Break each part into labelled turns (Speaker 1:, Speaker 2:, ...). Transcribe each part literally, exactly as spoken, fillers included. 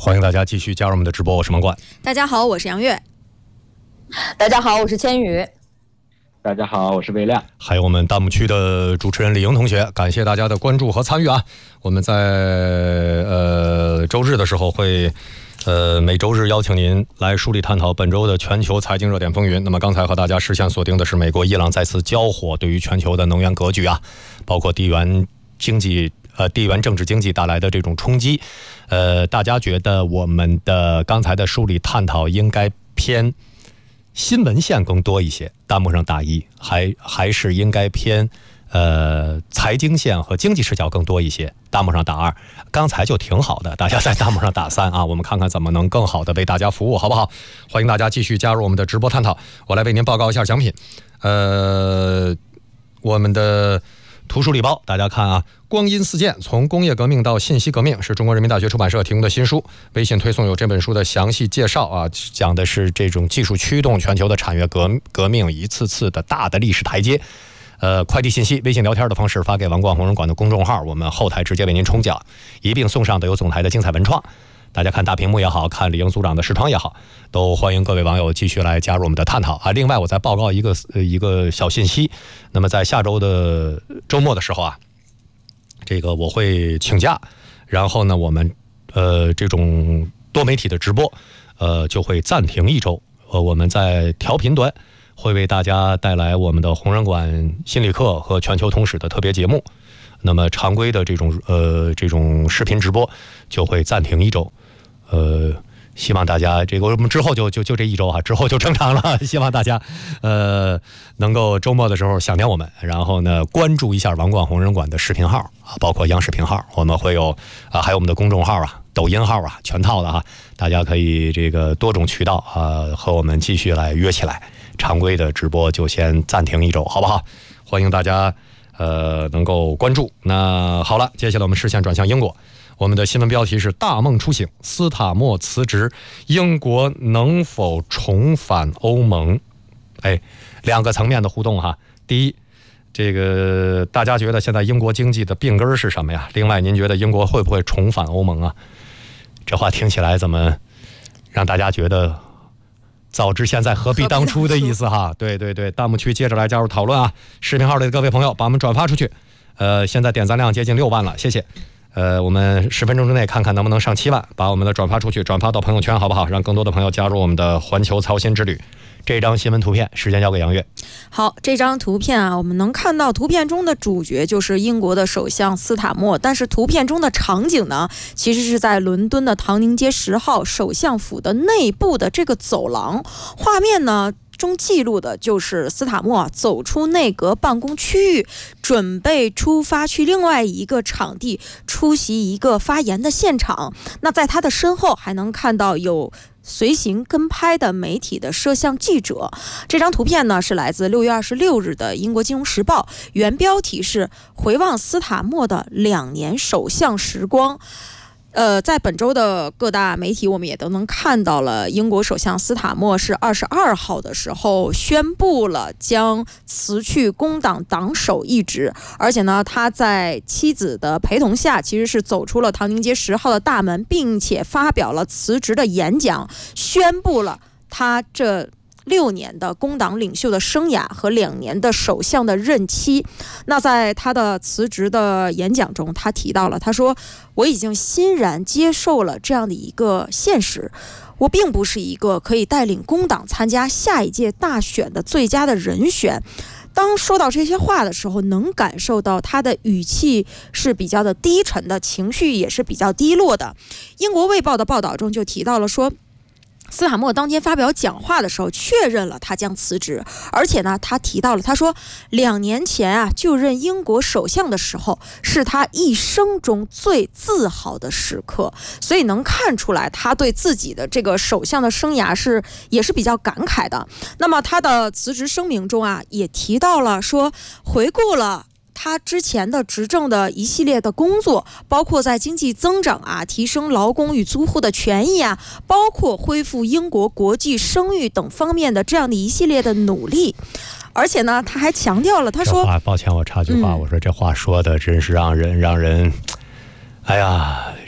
Speaker 1: 欢迎大家继续加入我们的直播，我是孟冠。
Speaker 2: 大家好，我是杨月。
Speaker 3: 大家好，我是千羽。
Speaker 4: 大家好，我是魏亮。
Speaker 1: 还有我们弹幕区的主持人李莹同学，感谢大家的关注和参与啊！我们在呃周日的时候会呃每周日邀请您来梳理探讨本周的全球财经热点风云。那么刚才和大家视线锁定的是美国伊朗再次交火对于全球的能源格局啊，包括地缘经济呃地缘政治经济带来的这种冲击。呃，大家觉得我们的刚才的梳理探讨应该偏新闻线更多一些，弹幕上打一，还还是应该偏呃财经线和经济视角更多一些，弹幕上打二。刚才就挺好的，大家在弹幕上打三啊，我们看看怎么能更好的为大家服务，好不好？欢迎大家继续加入我们的直播探讨。我来为您报告一下奖品，呃，我们的图书礼包，大家看啊，光阴似箭，从工业革命到信息革命，是中国人民大学出版社提供的新书，微信推送有这本书的详细介绍啊，讲的是这种技术驱动全球的产业革革命一次次的大的历史台阶。呃，快递信息微信聊天的方式发给王冠红人馆的公众号，我们后台直接为您冲奖，一并送上的有总台的精彩文创。大家看大屏幕也好，看李英组长的视窗也好，都欢迎各位网友继续来加入我们的探讨啊。另外，我再报告一个呃一个小信息，那么在下周的周末的时候啊，这个我会请假，然后呢，我们呃这种多媒体的直播呃就会暂停一周，呃我们在调频端会为大家带来我们的红人馆心理课和全球通史的特别节目，那么常规的这种呃这种视频直播就会暂停一周。呃，希望大家这个我们之后就就就这一周啊，之后就正常了。希望大家呃能够周末的时候想念我们，然后呢关注一下王冠红人馆的视频号啊，包括央视频号，我们会有啊，还有我们的公众号啊、抖音号啊，全套的哈，大家可以这个多种渠道啊和我们继续来约起来。常规的直播就先暂停一周，好不好？欢迎大家呃能够关注。那好了，接下来我们视线转向英国。我们的新闻标题是大梦初醒，斯塔默辞职，英国能否重返欧盟？哎，两个层面的互动哈。第一，这个大家觉得现在英国经济的病根是什么呀？另外，您觉得英国会不会重返欧盟啊？这话听起来怎么让大家觉得早知现在何必当初的意思哈？对对对，弹幕区接着来加入讨论啊！视频号里的各位朋友，把我们转发出去。呃，现在点赞量接近六万了，谢谢。呃，我们十分钟之内看看能不能上七万，把我们的转发出去，转发到朋友圈好不好？让更多的朋友加入我们的环球操心之旅。这张新闻图片，时间交给杨月。
Speaker 2: 好，这张图片啊，我们能看到图片中的主角就是英国的首相斯塔默，但是图片中的场景呢，其实是在伦敦的唐宁街十号首相府的内部的这个走廊。画面呢中记录的就是斯塔默走出内阁办公区域，准备出发去另外一个场地出席一个发言的现场。那在他的身后还能看到有随行跟拍的媒体的摄像记者。这张图片呢是来自六月二十六日的英国金融时报，原标题是回望斯塔默的两年首相时光。呃，在本周的各大媒体，我们也都能看到了，英国首相斯塔默是二十二号的时候宣布了将辞去工党党首一职，而且呢，他在妻子的陪同下，其实是走出了唐宁街十号的大门，并且发表了辞职的演讲，宣布了他这六年的工党领袖的生涯和两年的首相的任期。那在他的辞职的演讲中，他提到了，他说，我已经欣然接受了这样的一个现实，我并不是一个可以带领工党参加下一届大选的最佳的人选。当说到这些话的时候，能感受到他的语气是比较的低沉的，情绪也是比较低落的。英国卫报的报道中就提到了说，斯塔默当天发表讲话的时候确认了他将辞职，而且呢，他提到了，他说两年前啊就任英国首相的时候是他一生中最自豪的时刻，所以能看出来他对自己的这个首相的生涯是也是比较感慨的。那么他的辞职声明中啊也提到了说，回顾了他之前的执政的一系列的工作，包括在经济增长啊、提升劳工与租户的权益啊，包括恢复英国国际声誉等方面的这样的一系列的努力。而且呢，他还强调了，他说：“
Speaker 1: 抱歉，我插句话，嗯、我说这话说的真是让人让人，哎呀，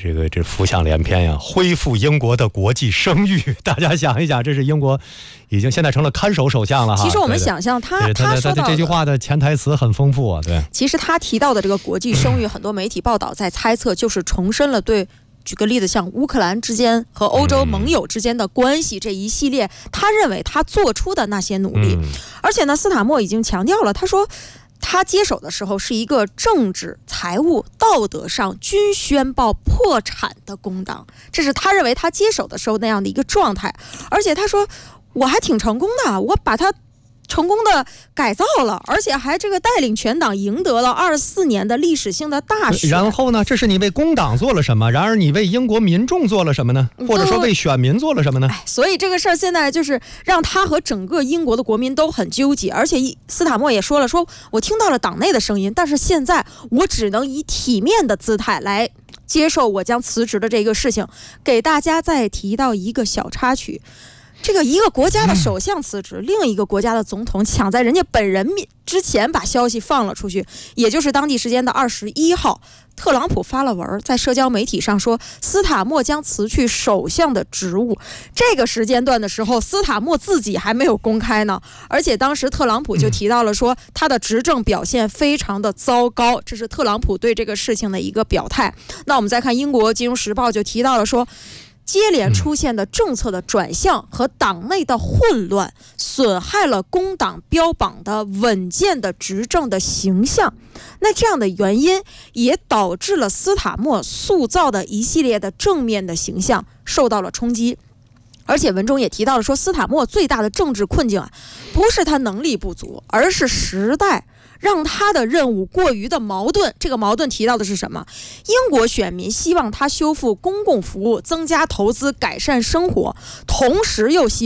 Speaker 1: 这个这浮想联翩呀，恢复英国的国际声誉。大家想一想，这是英国已经现在成了看守首相了哈。
Speaker 2: 其实我们想象他
Speaker 1: 对对
Speaker 2: 他说到
Speaker 1: 这句话的潜台词很丰富啊，对。
Speaker 2: 其实他提到的这个国际声誉，很多媒体报道在猜测，就是重申了对。举个例子，像乌克兰之间和欧洲盟友之间的关系这一系列，他认为他做出的那些努力，而且呢，斯塔默已经强调了，他说他接手的时候是一个政治、财务、道德上均宣告破产的工党，这是他认为他接手的时候那样的一个状态。而且他说，我还挺成功的，我把他成功的改造了，而且还这个带领全党赢得了二十四年的历史性的大选。
Speaker 1: 然后呢，这是你为工党做了什么？然而你为英国民众做了什么呢？或者说为选民做了什么呢？
Speaker 2: 所以这个事儿现在就是让他和整个英国的国民都很纠结。而且斯塔默也说了，说我听到了党内的声音，但是现在我只能以体面的姿态来接受我将辞职的这个事情。给大家再提到一个小插曲。这个一个国家的首相辞职，嗯、另一个国家的总统抢在人家本人面之前把消息放了出去，也就是当地时间的二十一号，特朗普发了文在社交媒体上说，斯塔默将辞去首相的职务。这个时间段的时候，斯塔默自己还没有公开呢，而且当时特朗普就提到了说，他的执政表现非常的糟糕，这是特朗普对这个事情的一个表态。那我们再看英国金融时报就提到了说，接连出现的政策的转向和党内的混乱，损害了工党标榜的稳健的执政的形象。那这样的原因也导致了斯塔默塑造的一系列的正面的形象受到了冲击。而且文中也提到了说，斯塔默最大的政治困境啊，不是他能力不足，而是时代让他的任务过于的矛盾。这个矛盾提到的是什么？英国选民希望他修复公共服务，增加投资，改善生活，同时又希